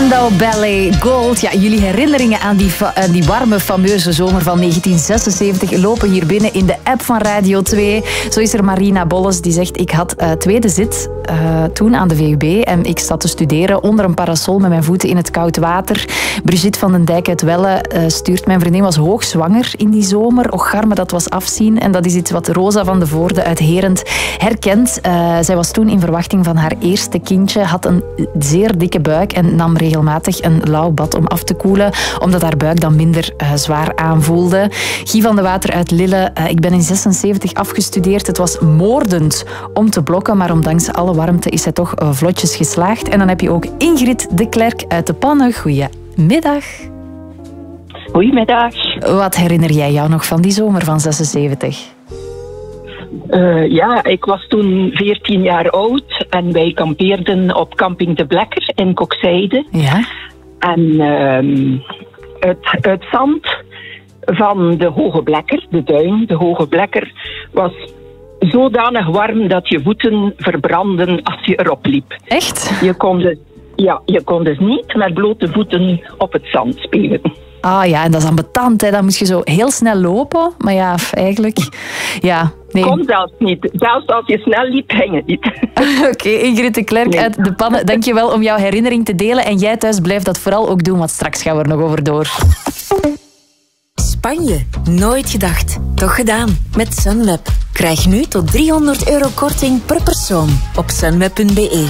Spandau Ballet Gold. Ja, jullie herinneringen aan die warme, fameuze zomer van 1976 lopen hier binnen in de app van Radio 2. Zo is er Marina Bolles die zegt, ik had tweede zit toen aan de VUB en ik zat te studeren onder een parasol met mijn voeten in het koud water. Brigitte van den Dijk uit Welle stuurt, mijn vriendin was hoogzwanger in die zomer. Och, garme, dat was afzien. En dat is iets wat Rosa van de Voorde uit Herent herkent. Zij was toen in verwachting van haar eerste kindje, had een zeer dikke buik en nam regelmatig een lauw bad om af te koelen, omdat haar buik dan minder zwaar aanvoelde. Guy van de Water uit Lille. Ik ben in 76 afgestudeerd. Het was moordend om te blokken, maar ondanks alle warmte is zij toch vlotjes geslaagd. En dan heb je ook Ingrid de Klerk uit de Pannen. Goedemiddag. Goedemiddag. Wat herinner jij jou nog van die zomer van 76? Ja, ik was toen 14 jaar oud en wij kampeerden op camping De Blekker in Kokzijde. Ja. En het zand van de Hoge Blekker, de duin, de Hoge Blekker, was zodanig warm dat je voeten verbrandden als je erop liep. Echt? Je kon dus niet met blote voeten op het zand spelen. Ah ja, en dat is ambetant, hè. Dan moet je zo heel snel lopen. Maar ja, eigenlijk... Ja, nee. Kon zelfs niet. Zelfs als je snel liep, ging het niet. Oké, Ingrid de Klerk uit de Pannen. Dank je wel om jouw herinnering te delen. En jij thuis blijf dat vooral ook doen, want straks gaan we er nog over door. Spanje. Nooit gedacht. Toch gedaan. Met Sunweb. Krijg nu tot €300 korting per persoon op sunweb.be.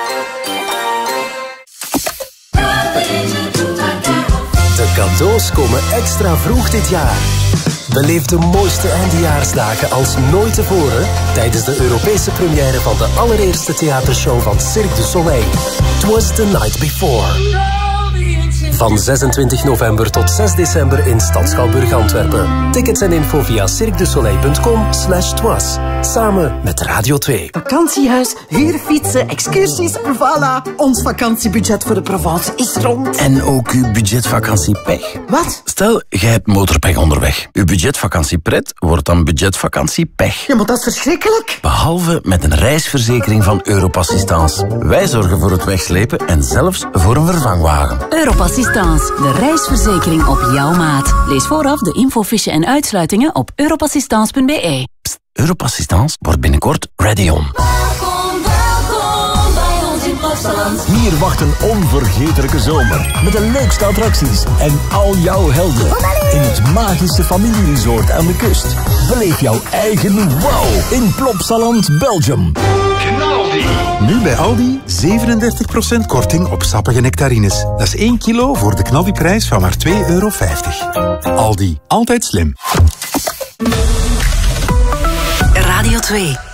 De cadeaus komen extra vroeg dit jaar. Beleef de mooiste eindejaarsdagen als nooit tevoren tijdens de Europese première van de allereerste theatershow van Cirque du Soleil. 'Twas the Night Before. Van 26 november tot 6 december in Stad Schouwburg Antwerpen. Tickets en info via cirquedusoleil.com/twas. Samen met Radio 2. Vakantiehuis, huurfietsen, excursies, voilà. Ons vakantiebudget voor de Provence is rond. En ook uw budgetvakantiepech. Wat? Stel, jij hebt motorpech onderweg. Uw budgetvakantiepret wordt dan budgetvakantiepech. Ja, maar dat is verschrikkelijk. Behalve met een reisverzekering van Europassistance. Wij zorgen voor het wegslepen en zelfs voor een vervangwagen. Europassistance, de reisverzekering op jouw maat. Lees vooraf de infofiche en uitsluitingen op europassistance.be. Pst, Europassistance wordt binnenkort ready on. Welkom bij ons in Plopsaland. Hier wacht een onvergetelijke zomer. Met de leukste attracties en al jouw helden. In het magische familieresort aan de kust. Beleef jouw eigen wow in Plopsaland, Belgium. Nu bij Aldi 37% korting op sappige nectarines. Dat is 1 kilo voor de knaldiprijs van maar €2,50. Aldi, altijd slim. Radio 2.